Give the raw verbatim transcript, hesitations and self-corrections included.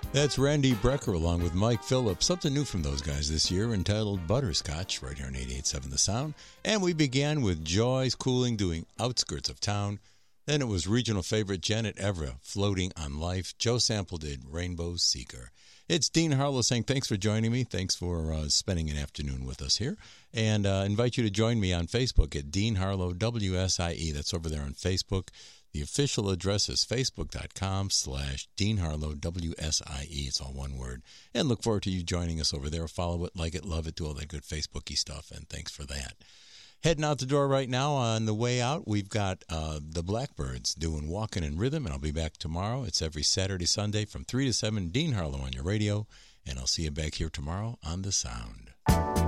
That's Randy Brecker along with Mike Phillips. Something new from those guys this year entitled Butterscotch, right here on eighty-eight point seven The Sound. And we began with Joyce Cooling doing Outskirts of Town. Then it was regional favorite Janet Evra, Floating on Life. Joe Sample did Rainbow Seeker. It's Dean Harlow saying thanks for joining me. Thanks for uh, spending an afternoon with us here. And uh, invite you to join me on Facebook at Dean Harlow W S I E. That's over there on Facebook. The official address is facebook.com slash Dean Harlow, W S I E. It's all one word. And look forward to you joining us over there. Follow it, like it, love it, do all that good Facebooky stuff, and thanks for that. Heading out the door right now on the way out, we've got uh, the Blackbirds doing Walking in Rhythm, and I'll be back tomorrow. It's every Saturday, Sunday from three to seven, Dean Harlow on your radio, and I'll see you back here tomorrow on The Sound.